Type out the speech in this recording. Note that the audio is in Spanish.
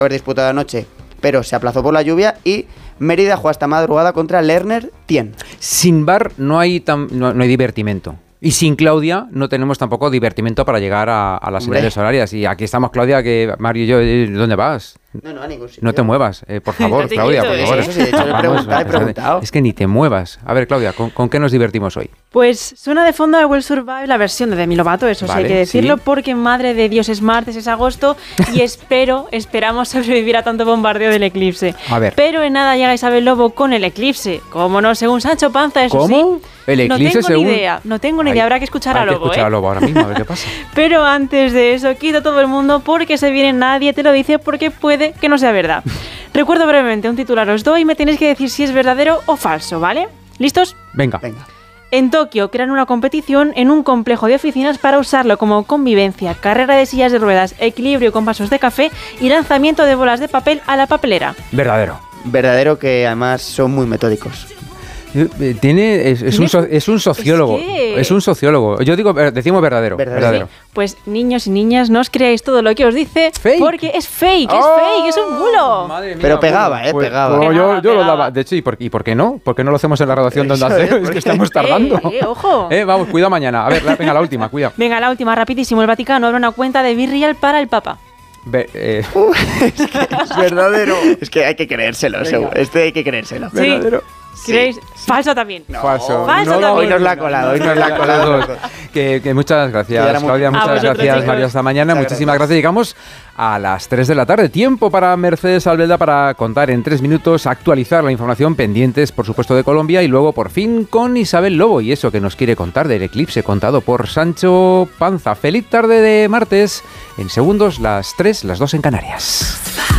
haber disputado anoche, pero se aplazó por la lluvia. Y Mérida juega esta madrugada contra Lerner Tien. Sin VAR no hay divertimento. Y sin Claudia no tenemos tampoco divertimento para llegar a las señales horarias. Y aquí estamos, Claudia, que Mario y yo, ¿dónde vas? No, a ningún sitio. No te muevas, por favor, Claudia, por favor. Eso sí, de hecho, he preguntado. Es que ni te muevas. A ver, Claudia, ¿con qué nos divertimos hoy? Pues suena de fondo a Will Survive la versión de Demi Lovato, eso sí hay que decirlo, porque madre de Dios, es martes, es agosto y esperamos sobrevivir a tanto bombardeo del eclipse. A ver. Pero en nada llega Isabel Lobo con el eclipse. ¿Cómo no? Según Sancho Panza, eso ¿Cómo? sí. El eclipse según... No tengo ni idea, habrá que escuchar a Lobo. Hay que escuchar a Lobo ahora mismo, a ver qué pasa. Pero antes de eso, quita todo el mundo porque se viene Nadie te lo dice, porque puede que no sea verdad. Recuerdo brevemente un titular os doy y me tenéis que decir si es verdadero o falso, ¿vale? ¿Listos? Venga. En Tokio crean una competición en un complejo de oficinas para usarlo como convivencia, carrera de sillas de ruedas, equilibrio con vasos de café y lanzamiento de bolas de papel a la papelera. Verdadero, que además son muy metódicos. Es un sociólogo. Es un sociólogo. Yo digo, decimos verdadero. Sí. Pues niños y niñas, no os creáis todo lo que os dice, fake. Porque es fake, es un bulo. Madre mía, pero pegaba, pues, pegaba. Pues yo Pegaba. lo daba. De hecho, ¿y por qué no? ¿Por qué no lo hacemos en la redacción de Onda Cero? Es que estamos tardando. Ojo. Vamos, cuida mañana. A ver, venga, la última, cuida. Venga, la última, rapidísimo. El Vaticano abre una cuenta de Virreal para el Papa. Es verdadero. Es que hay que creérselo, hay que creérselo. Sí. Verdadero. ¿Creéis? Falso también. Falso. Falso también. Hoy nos la ha colado. Que muchas gracias, Claudia, muchas gracias, chicos. Mario, hasta mañana. Muchísimas gracias. Llegamos a las 3 de la tarde. Tiempo para Mercedes Albelda para contar en 3 minutos, actualizar la información, pendientes, por supuesto, de Colombia, y luego, por fin, con Isabel Lobo y eso que nos quiere contar del eclipse contado por Sancho Panza. Feliz tarde de martes. En segundos, las 3, las 2 en Canarias.